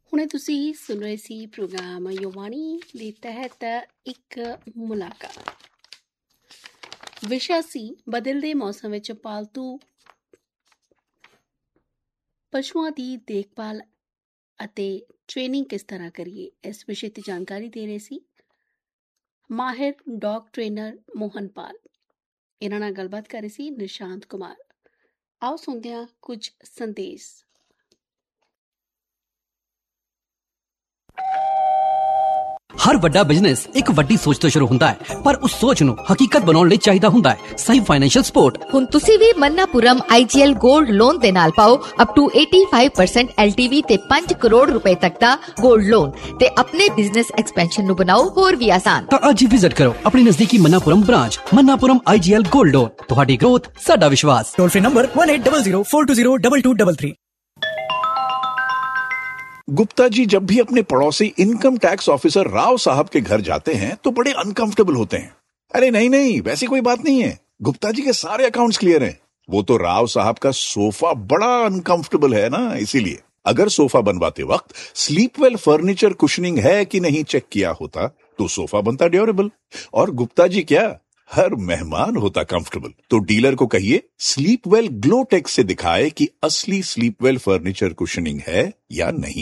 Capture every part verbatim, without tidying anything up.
ਹੁਣੇ ਤੁਸੀਂ ਸੁਣ ਰਹੇ ਸੀ ਪ੍ਰੋਗਰਾਮ ਯੁਵਾਣੀ ਦੇ ਤਹਿਤ ਇੱਕ ਮੁਲਾਕਾਤ। ਵਿਸ਼ਾ ਸੀ ਬਦਲਦੇ ਮੌਸਮ ਵਿੱਚ ਪਾਲਤੂ ਪਸ਼ੂਆਂ ਦੀ ਦੇਖਭਾਲ ਅਤੇ ਟ੍ਰੇਨਿੰਗ ਕਿਸ ਤਰ੍ਹਾਂ ਕਰੀਏ। ਇਸ ਵਿਸ਼ੇ ਤੇ ਜਾਣਕਾਰੀ ਦੇ ਰਹੇ ਸੀ ਮਾਹਿਰ ਡੌਗ ਟ੍ਰੇਨਰ ਮੋਹਨਪਾਲ। ਇਹਨਾਂ ਨਾਲ ਗੱਲਬਾਤ ਕਰ ਰਹੇ ਸੀ ਨਿਸ਼ਾਂਤ ਕੁਮਾਰ। ਆਓ ਸੁਣਦੇ ਹਾਂ ਕੁਝ ਸੰਦੇਸ਼। ਹਰ ਵੱਡਾ ਬਿਜ਼ਨਸ ਇੱਕ ਵੱਡੀ ਸੋਚ ਤੋਂ ਸ਼ੁਰੂ ਹੁੰਦਾ ਹੈ, ਪਰ ਉਸ ਸੋਚ ਨੂੰ ਹਕੀਕਤ ਬਣਾਉਣ ਲਈ ਚਾਹੀਦਾ ਹੁੰਦਾ ਹੈ ਸਹੀ ਫਾਈਨੈਂਸ਼ੀਅਲ ਸਪੋਰਟ। ਹੁਣ ਤੁਸੀਂ ਵੀ ਮन्नापुरम I G L gold loan ਦੇ ਨਾਲ ਪਾਓ ਅਪ ਟੂ ਪਚਾਸੀ ਪਰਸੈਂਟ L T V ਤੇ ਪੰਜ ਕਰੋੜ ਰੁਪਏ ਤੱਕ ਦਾ ਗੋਲਡ ਲੋਨ ਤੇ ਆਪਣੇ ਬਿਜ਼ਨਸ ਐਕਸਪੈਂਸ਼ਨ ਨੂੰ ਬਣਾਓ ਹੋਰ ਵੀ ਆਸਾਨ। ਤਾਂ ਅੱਜ ਹੀ ਵਿਜ਼ਿਟ ਕਰੋ ਆਪਣੀ ਨਜ਼ਦੀਕੀ Manappuram branch. Manappuram I G L gold loan, ਤੁਹਾਡੀ ਗਰੋਥ ਸਾਡਾ ਵਿਸ਼ਵਾਸ। Toll free number one eight double zero four to zero double two double three. Gupta ji जब भी अपने पड़ोसी इनकम टैक्स ऑफिसर राव साहब के घर जाते हैं तो बड़े अनकंफर्टेबल होते हैं। अरे नहीं नहीं, वैसी कोई बात नहीं है। गुप्ता जी के सारे अकाउंट्स क्लियर हैं। वो तो राव साहब का सोफा बड़ा अनकंफर्टेबल है ना, इसीलिए अगर सोफा बनवाते वक्त स्लीपवेल फर्नीचर कुशनिंग है कि नहीं चेक किया होता तो सोफा बनता ड्यूरेबल और गुप्ता जी क्या हर मेहमान होता कंफर्टेबल। तो डीलर को कहिए स्लीपवेल ग्लोटेक से दिखाए कि असली स्लीपवेल फर्नीचर कुशनिंग है या नहीं।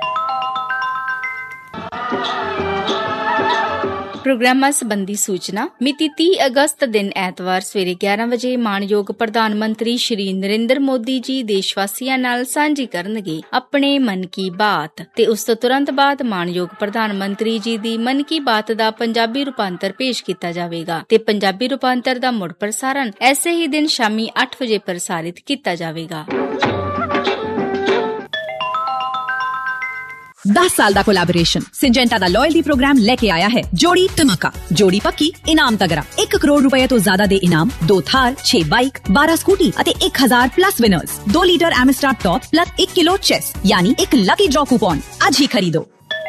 ਪ੍ਰੋਗਰਾਮਾਂ ਸੰਬੰਧੀ ਸੂਚਨਾ ਮਿਤੀ ਤੀਹ ਅਗਸਤ ਦਿਨ ਐਤਵਾਰ ਸਵੇਰੇ ਗਿਆਰਾਂ ਵਜੇ ਮਾਣਯੋਗ ਪ੍ਰਧਾਨ ਮੰਤਰੀ ਸ਼੍ਰੀ ਨਰਿੰਦਰ ਮੋਦੀ ਜੀ ਦੇਸ਼ ਵਾਸੀਆਂ ਨਾਲ ਸਾਂਝੀ ਕਰਨਗੇ ਆਪਣੇ ਮਨ ਕੀ ਬਾਤ ਤੇ ਉਸ ਤੋਂ ਤੁਰੰਤ ਬਾਅਦ ਮਾਣਯੋਗ ਪ੍ਰਧਾਨ ਮੰਤਰੀ ਜੀ ਦੀ ਮਨ ਕੀ ਬਾਤ ਦਾ ਪੰਜਾਬੀ ਰੂਪਾਂਤਰ ਪੇਸ਼ ਕੀਤਾ ਜਾਵੇਗਾ ਤੇ ਪੰਜਾਬੀ ਰੂਪਾਂਤਰ ਦਾ ਮੁੜ ਪ੍ਰਸਾਰਣ ਐਸੇ ਹੀ ਦਿਨ ਸ਼ਾਮੀ ਅੱਠ ਵਜੇ ਪ੍ਰਸਾਰਿਤ ਕੀਤਾ ਜਾਵੇਗਾ। दस साल ਦਾ ਕੋਲੈਬੋਰੇਸ਼ਨ ਸਿੰਜੈਂਟਾ ਦਾ ਲਾਇਲਟੀ ਪ੍ਰੋਗਰਾਮ ਲੈ ਕੇ ਆਇਆ ਹੈ ਜੋੜੀ ਧਮਾਕਾ। ਜੋੜੀ ਪੱਕੀ ਇਨਾਮ ਤਗੜਾ। ਇੱਕ ਕਰੋੜ ਰੁਪਏ ਤੋਂ ਜ਼ਿਆਦਾ ਦੇ ਇਨਾਮ, ਦੋ ਥਾਰ, ਛੇ ਬਾਈਕ, ਬਾਰਾਂ ਸਕੂਟੀ ਅਤੇ ਇੱਕ ਹਜ਼ਾਰ ਪਲੱਸ ਵਿਨਰਸ। ਦੋ ਲੀਟਰ ਐਮਸਟਰ ਟੌਪ ਪਲੱਸ ਇੱਕ ਕਿਲੋ ਚੈਸ ਯਾਨੀ ਇੱਕ ਲੱਕੀ ਡਰਾ ਕੂਪਨ। ਅੱਜ ਹੀ ਖਰੀਦੋ।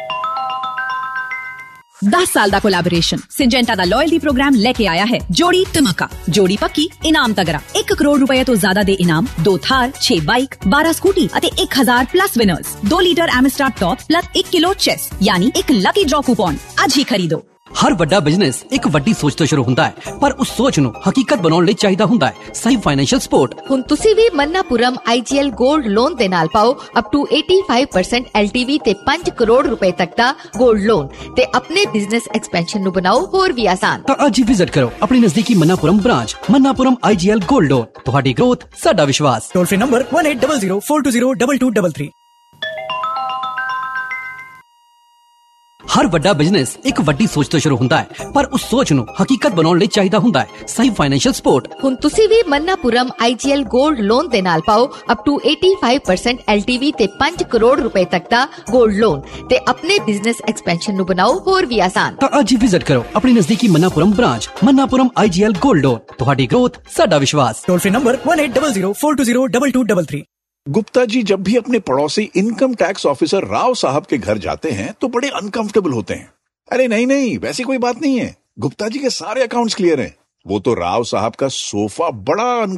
दस साल ਦਾ ਕੋਲੈਬੋਰੇਸ਼ਨ ਸਿੰਜੈਂਟਾ ਦਾ ਲਾਇਲਟੀ ਪ੍ਰੋਗਰਾਮ ਲੈ ਕੇ ਆਇਆ ਹੈ ਜੋੜੀ ਧਮਾਕਾ। ਜੋੜੀ ਪੱਕੀ ਇਨਾਮ ਤਗੜਾ। ਇੱਕ ਕਰੋੜ ਰੁਪਏ ਤੋਂ ਜ਼ਿਆਦਾ ਦੇ ਇਨਾਮ, ਦੋ ਥਾਰ, ਛੇ ਬਾਈਕ, ਬਾਰਾਂ ਸਕੂਟੀ ਅਤੇ ਇੱਕ ਹਜ਼ਾਰ ਪਲੱਸ ਵਿਨਰਸ। ਦੋ ਲੀਟਰ ਐਮਸਟਰ ਟੌਪ ਪਲੱਸ ਇੱਕ ਕਿਲੋ ਚੈਸ ਯਾਨੀ ਇੱਕ ਲੱਕੀ ਡਰਾ ਕੂਪਨ। ਅੱਜ ਹੀ ਖਰੀਦੋ। ਹਰ ਵੱਡਾ ਬਿਜ਼ਨਸ ਇੱਕ ਵੱਡੀ ਸੋਚ ਤੋਂ ਸ਼ੁਰੂ ਹੁੰਦਾ ਹੈ, ਪਰ ਉਸ ਸੋਚ ਨੂੰ ਹਕੀਕਤ ਬਣਾਉਣ ਲਈ ਚਾਹੀਦਾ ਹੁੰਦਾ ਹੈ ਸਹੀ ਫਾਈਨੈਂਸ਼ੀਅਲ ਸਪੋਰਟ। ਹੁਣ ਤੁਸੀਂ ਵੀ Manappuram I G L gold loan ਦੇ ਨਾਲ ਪਾਓ ਅਪ ਟੂ ਪਚਾਸੀ ਪਰਸੈਂਟ L T V ਤੇ ਪੰਜ ਕਰੋੜ ਰੁਪਏ ਤੱਕ ਦਾ ਗੋਲਡ ਲੋਨ ਤੇ ਆਪਣੇ ਬਿਜ਼ਨਸ ਐਕਸਪੈਂਸ਼ਨ ਨੂੰ ਬਣਾਓ ਹੋਰ ਵੀ ਆਸਾਨ। ਤਾਂ ਅੱਜ ਹੀ ਵਿਜ਼ਿਟ ਕਰੋ ਆਪਣੀ ਨਜ਼ਦੀਕੀ Manappuram branch. Manappuram I G L gold loan, ਤੁਹਾਡੀ ਗਰੋਥ ਸਾਡਾ ਵਿਸ਼ਵਾਸ। Toll free number one eight double zero four to zero double two double three. ਹਰ ਵੱਡਾ ਬਿਜ਼ਨਸ ਇੱਕ ਵੱਡੀ ਸੋਚ ਤੋਂ ਸ਼ੁਰੂ ਹੁੰਦਾ ਹੈ, ਪਰ ਉਸ ਸੋਚ ਨੂੰ ਹਕੀਕਤ ਬਣਾਉਣ ਲਈ ਚਾਹੀਦਾ ਹੁੰਦਾ ਹੈ ਸਹੀ ਫਾਈਨੈਂਸ਼ੀਅਲ ਸਪੋਰਟ। ਹੁਣ ਤੁਸੀਂ ਵੀ Manappuram I G L gold loan ਦੇ ਨਾਲ ਪਾਓ ਅਪ ਟੂ ਪਚਾਸੀ ਪਰਸੈਂਟ L T V ਤੇ ਪੰਜ ਕਰੋੜ ਰੁਪਏ ਤੱਕ ਦਾ ਗੋਲਡ ਲੋਨ ਤੇ ਆਪਣੇ ਬਿਜ਼ਨਸ ਐਕਸਪੈਂਸ਼ਨ ਨੂੰ ਬਣਾਓ ਹੋਰ ਵੀ ਆਸਾਨ। ਤਾਂ ਅੱਜ ਹੀ ਵਿਜ਼ਿਟ ਕਰੋ ਆਪਣੀ ਨਜ਼ਦੀਕੀ Manappuram branch. Manappuram I G L gold loan, ਤੁਹਾਡੀ ਗਰੋਥ ਸਾਡਾ ਵਿਸ਼ਵਾਸ। Toll free number one eight double zero four to zero double two double three. Gupta ji जब भी अपने पड़ोसी इनकम टैक्स ऑफिसर राव साहब के घर जाते हैं तो बड़े अनकंफर्टेबल होते हैं। अरे नहीं नहीं, वैसी कोई बात नहीं है। गुप्ता जी के सारे अकाउंट्स क्लियर हैं। वो तो राव साहब का सोफा बड़ा